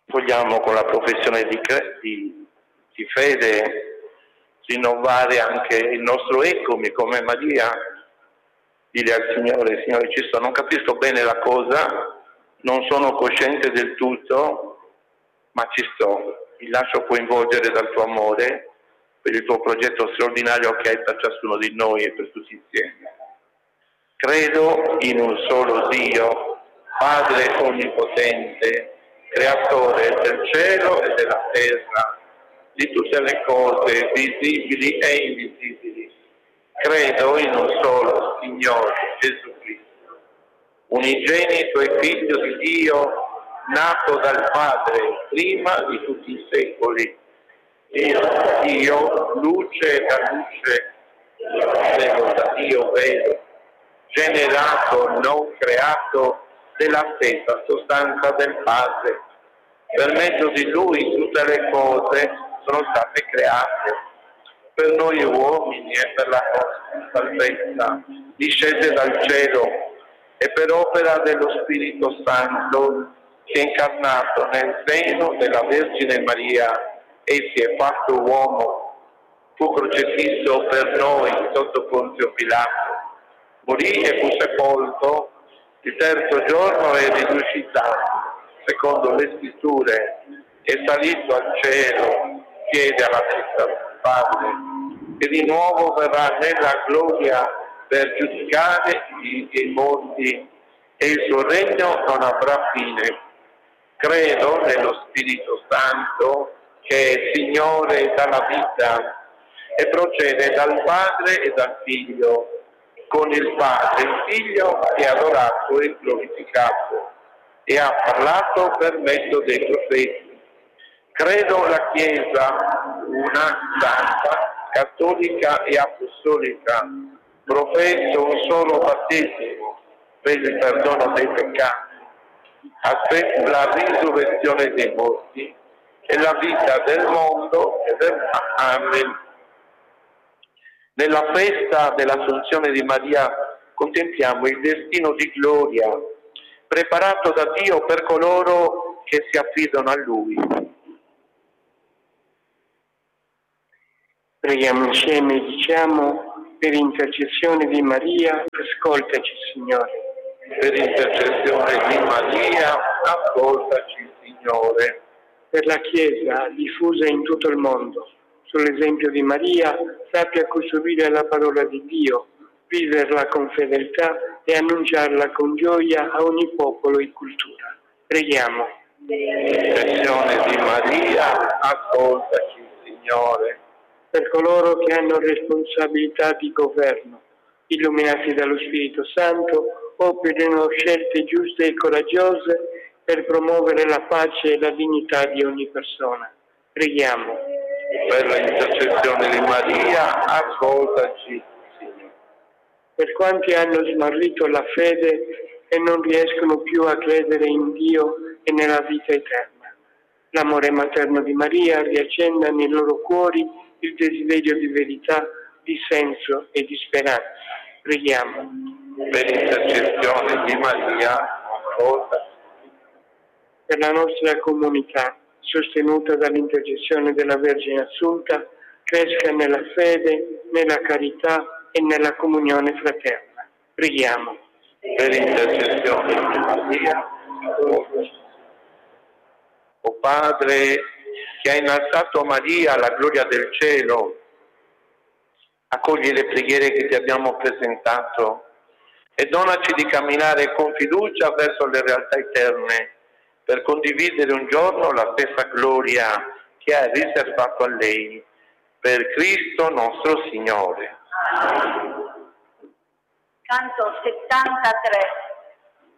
Vogliamo con la professione di fede rinnovare anche il nostro eccomi come Maria, dire al Signore: Signore, ci sto, non capisco bene la cosa, non sono cosciente del tutto, ma ci sto, mi lascio coinvolgere dal tuo amore per il tuo progetto straordinario che hai per ciascuno di noi e per tutti insieme. Credo in un solo Dio, Padre onnipotente, creatore del cielo e della terra, di tutte le cose visibili e invisibili. Credo in un solo Signore Gesù Cristo, unigenito e figlio di Dio, nato dal Padre prima di tutti i secoli. Dio, luce da luce, vero da Dio vero, generato, non creato, della stessa sostanza del Padre. Per mezzo di Lui tutte le cose sono state create. Per noi uomini e per la nostra salvezza discese dal cielo e per opera dello Spirito Santo si è incarnato nel seno della Vergine Maria e si è fatto uomo. Fu crocifisso per noi sotto Ponzio Pilato, morì e fu sepolto. Il terzo giorno è risuscitato, secondo le scritture, è salito al cielo, siede alla destra del Padre, e di nuovo verrà nella gloria per giudicare i vivi e i morti, e il suo regno non avrà fine. Credo nello Spirito Santo, che è Signore dalla vita e procede dal Padre e dal Figlio. Con il Padre il Figlio è adorato e glorificato e ha parlato per mezzo dei profeti. Credo la Chiesa, una, santa, cattolica e apostolica, professo un solo battesimo per il perdono dei peccati, aspetto la risurrezione dei morti e la vita del mondo e del Amen. Nella festa dell'Assunzione di Maria contempliamo il destino di gloria preparato da Dio per coloro che si affidano a Lui. Preghiamo insieme e diciamo: per intercessione di Maria, ascoltaci, Signore. Per intercessione di Maria, ascoltaci, Signore. Per la Chiesa diffusa in tutto il mondo, sull'esempio di Maria, sappia custodire la parola di Dio, viverla con fedeltà e annunciarla con gioia a ogni popolo e cultura. Preghiamo. Intercessione di Maria, ascoltaci, Signore. Per coloro che hanno responsabilità di governo, illuminati dallo Spirito Santo, operino scelte giuste e coraggiose per promuovere la pace e la dignità di ogni persona. Preghiamo. Per l'intercessione di Maria, ascoltaci, Signore. Per quanti hanno smarrito la fede e non riescono più a credere in Dio e nella vita eterna, l'amore materno di Maria riaccenda nei loro cuori il desiderio di verità, di senso e di speranza. Preghiamo. Per l'intercessione di Maria, ascoltaci. Per la nostra comunità, sostenuta dall'intercessione della Vergine Assunta, cresca nella fede, nella carità e nella comunione fraterna. Preghiamo. Per l'intercessione di Maria, ascoltaci. O Padre, che hai innalzato Maria alla gloria del cielo, accogli le preghiere che ti abbiamo presentato e donaci di camminare con fiducia verso le realtà eterne, per condividere un giorno la stessa gloria che hai riservato a lei. Per Cristo nostro Signore. Canto 73.